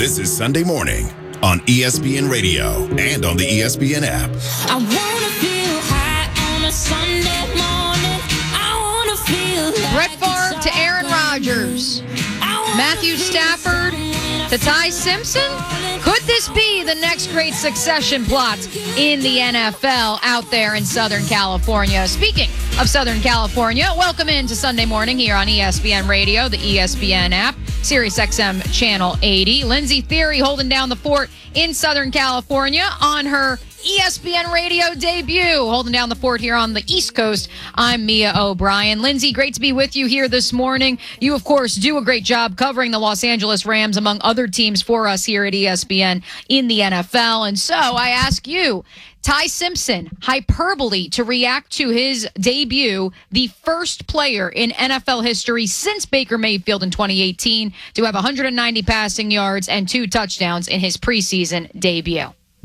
This is Sunday Morning on ESPN Radio and on the ESPN app. I wanna feel high on a Sunday morning. I wanna feel like Brett Favre to Aaron Rodgers. Matthew Stafford to Ty Simpson. Could this be the next great succession plot in the NFL out there in Southern California? Speaking of Southern California, welcome into Sunday Morning here on ESPN Radio, the ESPN app, Sirius XM Channel 80. Lindsey Thiry holding down the fort in Southern California on her ESPN Radio debut, holding down the fort here on the East Coast. I'm Mia O'Brien. Lindsey, great to be with you here this morning. You, of course, do a great job covering the Los Angeles Rams, among other teams, for us here at ESPN in the NFL. And so I ask you, Ty Simpson, hyperbole to react to his debut, the first player in NFL history since Baker Mayfield in 2018 to have 190 passing yards and 2 touchdowns in his preseason debut.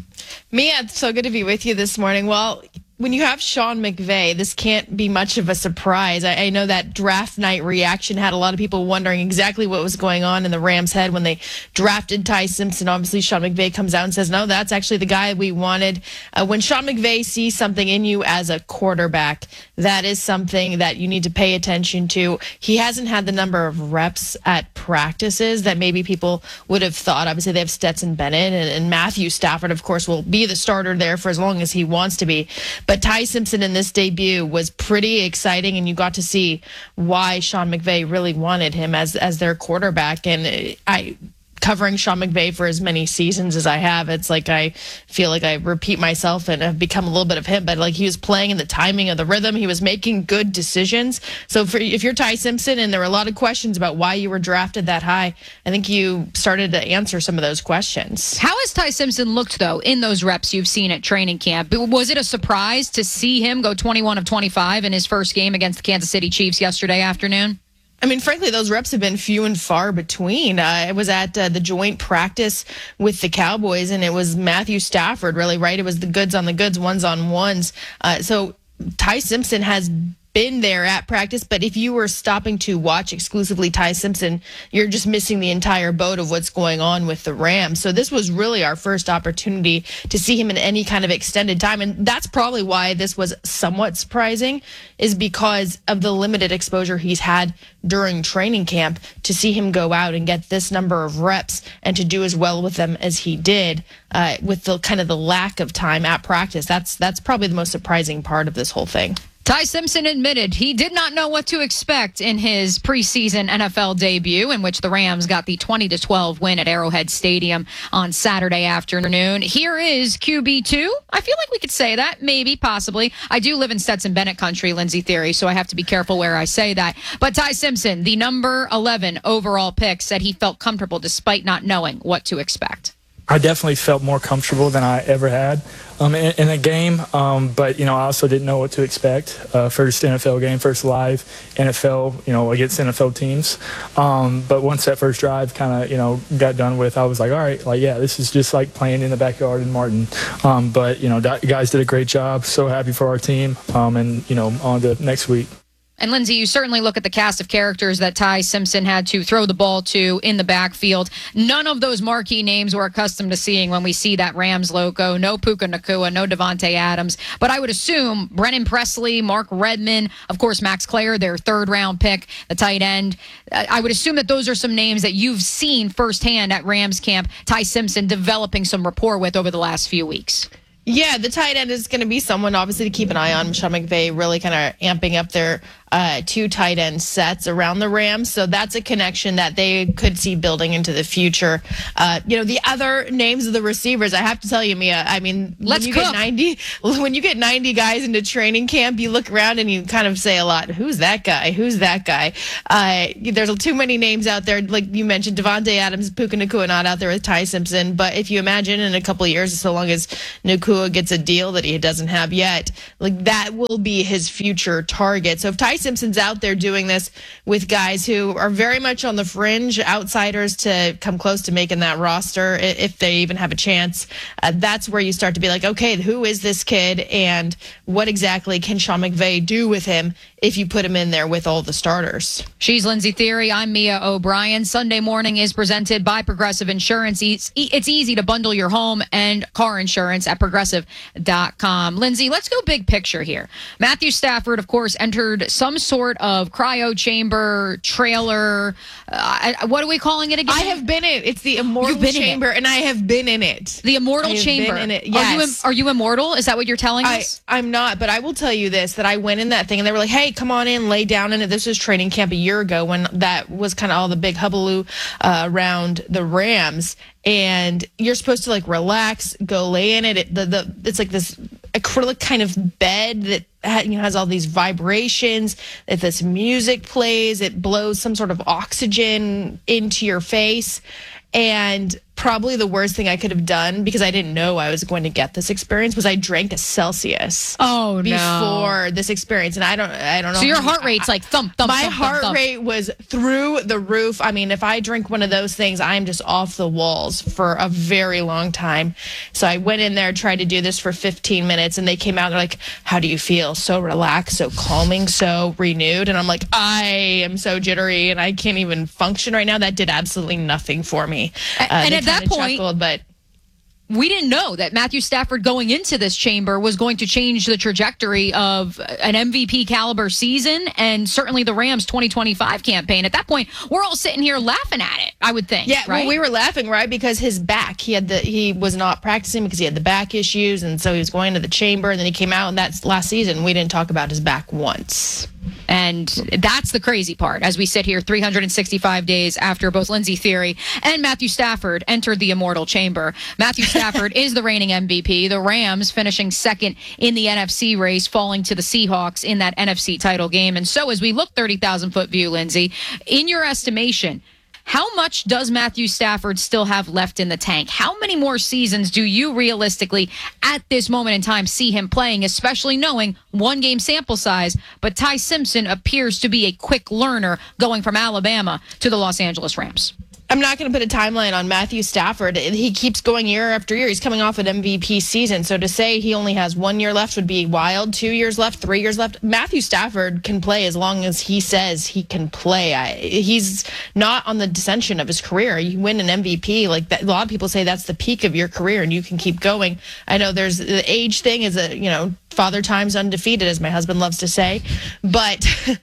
Mia, it's so good to be with you this morning. Well, when you have Sean McVay, this can't be much of a surprise. I know that draft night reaction had a lot of people wondering exactly what was going on in the Rams' head when they drafted Ty Simpson. Obviously, Sean McVay comes out and says, no, that's actually the guy we wanted. When Sean McVay sees something in you as a quarterback, that is something that you need to pay attention to. He hasn't had the number of reps at practices that maybe people would have thought. Obviously, they have Stetson Bennett and Matthew Stafford, of course, will be the starter there for as long as he wants to be. But Ty Simpson in this debut was pretty exciting, and you got to see why Sean McVay really wanted him as their quarterback. And covering Sean McVay for as many seasons as I have, it's like I feel like I repeat myself and have become a little bit of him. But like, he was playing in the timing of the rhythm. He was making good decisions. So if you're Ty Simpson, and there were a lot of questions about why you were drafted that high, I think you started to answer some of those questions. How has Ty Simpson looked, though, in those reps you've seen at training camp? Was it a surprise to see him go 21 of 25 in his first game against the Kansas City Chiefs yesterday afternoon? I mean, frankly, those reps have been few and far between. I was at the joint practice with the Cowboys, and it was Matthew Stafford, really, right? It was the goods on the goods, ones on ones. So Ty Simpson has been there at practice, but if you were stopping to watch exclusively Ty Simpson, you're just missing the entire boat of what's going on with the Rams. So this was really our first opportunity to see him in any kind of extended time, and that's probably why this was somewhat surprising, is because of the limited exposure he's had during training camp. To see him go out and get this number of reps and to do as well with them as he did, with the kind of the lack of time at practice, that's probably the most surprising part of this whole thing. Ty Simpson admitted he did not know what to expect in his preseason NFL debut, in which the Rams got the 20-12 win at Arrowhead Stadium on Saturday afternoon. Here is QB2. I feel like we could say that, maybe, possibly. I do live in Stetson Bennett country, Lindsey Thiry, so I have to be careful where I say that. But Ty Simpson, the number 11 overall pick, said he felt comfortable despite not knowing what to expect. I definitely felt more comfortable than I ever had in a game, but, I also didn't know what to expect. First NFL game, first live NFL, against NFL teams. But once that first drive kind of, got done with, I was like, all right, this is just like playing in the backyard in Martin. But, guys did a great job. So happy for our team, and, on to next week. And, Lindsey, you certainly look at the cast of characters that Ty Simpson had to throw the ball to in the backfield. None of those marquee names we're accustomed to seeing when we see that Rams logo. No Puka Nacua, no Davante Adams. But I would assume Brennan Presley, Mark Redman, of course, Max Clare, their third-round pick, the tight end. I would assume that those are some names that you've seen firsthand at Rams camp, Ty Simpson developing some rapport with over the last few weeks. Yeah, the tight end is going to be someone, obviously, to keep an eye on. Sean McVay really kind of amping up their 2 tight end sets around the Rams. So that's a connection that they could see building into the future. The other names of the receivers, I have to tell you, Mia, I mean, when you get 90 guys into training camp, you look around and you kind of say a lot, who's that guy? Who's that guy? There's too many names out there. Like you mentioned, Davante Adams, Puka Nacua not out there with Ty Simpson. But if you imagine in a couple of years, so long as Nacua gets a deal that he doesn't have yet, like that will be his future target. So if Ty Ty Simpson's out there doing this with guys who are very much on the fringe, outsiders to come close to making that roster if they even have a chance. That's where you start to be like, okay, who is this kid and what exactly can Sean McVay do with him if you put him in there with all the starters? She's Lindsay Theory. I'm Mia O'Brien. Sunday Morning is presented by Progressive Insurance. It's easy to bundle your home and car insurance at Progressive.com. Lindsay, let's go big picture here. Matthew Stafford, of course, entered some sort of cryo chamber, trailer. What are we calling it again? I have been in it. It's the immortal chamber, and I have been in it. The immortal chamber. Been in it. Yes. Are you immortal? Is that what you're telling us? I'm not, but I will tell you this, that I went in that thing, and they were like, hey, come on in, lay down in it. This was training camp a year ago when that was kind of all the big hullabaloo around the Rams. And you're supposed to like relax, go lay in it. It's like this acrylic kind of bed that has all these vibrations. If this music plays, it blows some sort of oxygen into your face. And probably the worst thing I could have done, because I didn't know I was going to get this experience, was I drank a Celsius. Oh, no. Before this experience, and I don't know. So your heart rate's like thump, thump. My thump, heart thump. rate was through the roof. I mean, if I drink one of those things, I'm just off the walls for a very long time. So I went in there, tried to do this for 15 minutes, and they came out. They're like, "How do you feel? So relaxed, so calming, so renewed." And I'm like, I am so jittery, and I can't even function right now. That did absolutely nothing for me. And at that point, chuckled, but we didn't know that Matthew Stafford going into this chamber was going to change the trajectory of an MVP caliber season and certainly the Rams 2025 campaign. At that point, we're all sitting here laughing at it, I would think. Yeah, right? Well, we were laughing, right? Because his back, he was not practicing because he had the back issues, and so he was going to the chamber, and then he came out, and that's last season. We didn't talk about his back once. And that's the crazy part. As we sit here 365 days after both Lindsay Theory and Matthew Stafford entered the immortal chamber. Matthew Stafford is the reigning MVP. The Rams finishing second in the NFC race, falling to the Seahawks in that NFC title game. And so as we look 30,000-foot view, Lindsay, in your estimation, how much does Matthew Stafford still have left in the tank? How many more seasons do you realistically, at this moment in time, see him playing, especially knowing one-game sample size, but Ty Simpson appears to be a quick learner going from Alabama to the Los Angeles Rams? I'm not going to put a timeline on Matthew Stafford. He keeps going year after year. He's coming off an MVP season. So to say he only has 1 year left would be wild. 2 years left, 3 years left. Matthew Stafford can play as long as he says he can play. He's not on the descension of his career. You win an MVP. Like that, a lot of people say that's the peak of your career and you can keep going. I know there's the age thing is father time's undefeated, as my husband loves to say. But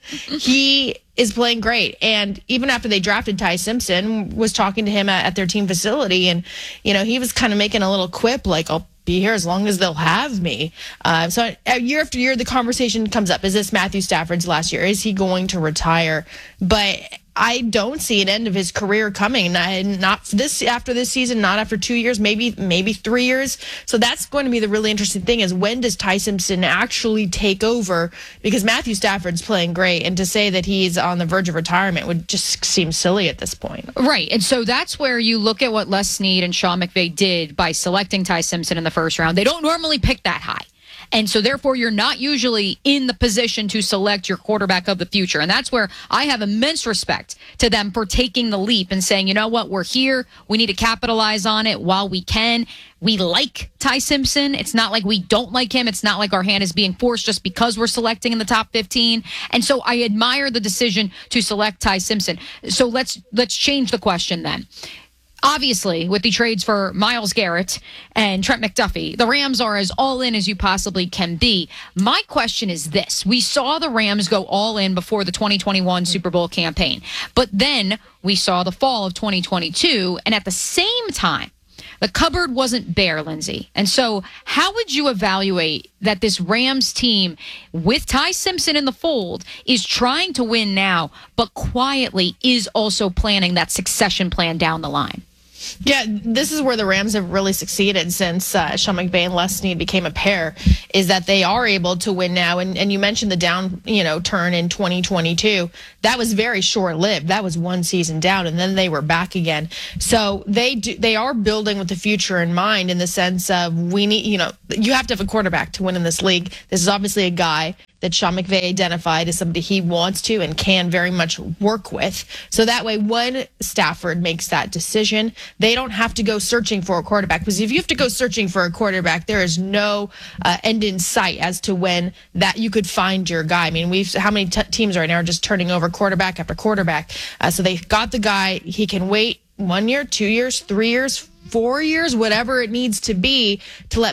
he is playing great. And even after they drafted Ty Simpson, was talking to him at their team facility. And, he was kind of making a little quip like, I'll be here as long as they'll have me. So year after year, the conversation comes up. Is this Matthew Stafford's last year? Is he going to retire? But I don't see an end of his career coming. Not after this season, not after 2 years, maybe 3 years. So that's going to be the really interesting thing is when does Ty Simpson actually take over? Because Matthew Stafford's playing great. And to say that he's on the verge of retirement would just seem silly at this point. Right. And so that's where you look at what Les Snead and Sean McVay did by selecting Ty Simpson in the first round. They don't normally pick that high. And so, therefore, you're not usually in the position to select your quarterback of the future. And that's where I have immense respect to them for taking the leap and saying, you know what, we're here. We need to capitalize on it while we can. We like Ty Simpson. It's not like we don't like him. It's not like our hand is being forced just because we're selecting in the top 15. And so I admire the decision to select Ty Simpson. So let's change the question then. Obviously, with the trades for Myles Garrett and Trent McDuffie, the Rams are as all in as you possibly can be. My question is this. We saw the Rams go all in before the 2021 Super Bowl campaign, but then we saw the fall of 2022, and at the same time, the cupboard wasn't bare, Lindsay. And so how would you evaluate that this Rams team, with Ty Simpson in the fold, is trying to win now, but quietly is also planning that succession plan down the line? Yeah, this is where the Rams have really succeeded since Sean McVay and Les Snead became a pair, is that they are able to win now. And you mentioned the down, turn in 2022. That was very short-lived. That was one season down, and then they were back again. So they are building with the future in mind in the sense of we need, you have to have a quarterback to win in this league. This is obviously a guy that Sean McVay identified as somebody he wants to and can very much work with. So that way, when Stafford makes that decision, they don't have to go searching for a quarterback. Because if you have to go searching for a quarterback, there is no end in sight as to when that you could find your guy. I mean, how many teams right now are just turning over quarterback after quarterback? So they got the guy. He can wait 1 year, 2 years, 3 years, 4 years, whatever it needs to be to let